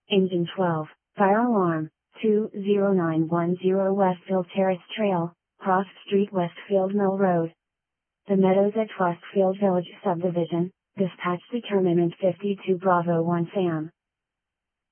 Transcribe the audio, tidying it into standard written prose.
Engine 12, fire alarm, 20910 Westfield Terrace Trail, Cross Street, Westfield Mill Road. The Meadows at Westfield Village Subdivision, dispatch determinant 52 Bravo 1 Sam.